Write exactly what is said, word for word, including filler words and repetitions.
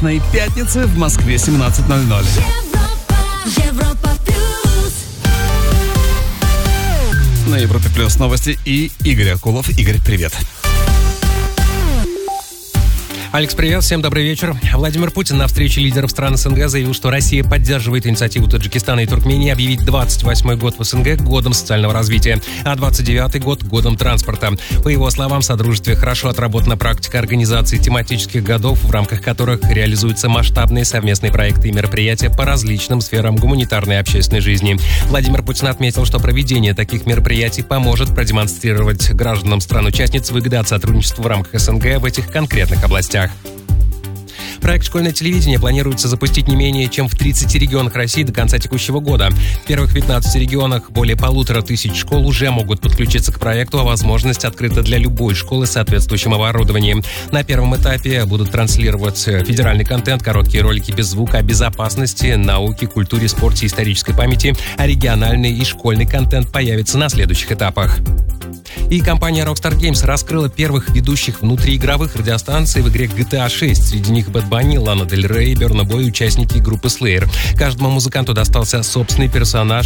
Пятницы в Москве семнадцать ноль ноль. Европа, Европа плюс. На Европе плюс новости и Игорь Акулов. Игорь, привет. Алекс, привет, всем добрый вечер. Владимир Путин на встрече лидеров стран СНГ заявил, что Россия поддерживает инициативу Таджикистана и Туркмении объявить двадцать восьмой год в СНГ годом социального развития, а двадцать девятый год годом транспорта. По его словам, в Содружестве хорошо отработана практика организации тематических годов, в рамках которых реализуются масштабные совместные проекты и мероприятия по различным сферам гуманитарной и общественной жизни. Владимир Путин отметил, что проведение таких мероприятий поможет продемонстрировать гражданам стран-участниц выгоды от сотрудничества в рамках СНГ в этих конкретных областях. Проект «Школьное телевидение» планируется запустить не менее чем в тридцати регионах России до конца текущего года. В первых пятнадцати регионах более полутора тысяч школ уже могут подключиться к проекту, а возможность открыта для любой школы с соответствующим оборудованием. На первом этапе будут транслировать федеральный контент, короткие ролики без звука о безопасности, науке, культуре, спорте, исторической памяти, а региональный и школьный контент появится на следующих этапах. И компания Rockstar Games раскрыла первых ведущих внутриигровых радиостанций в игре джи ти эй шесть. Среди них Bad Bunny, Лана Дель Рей, Burna Boy, участники группы Slayer. Каждому музыканту достался собственный персонаж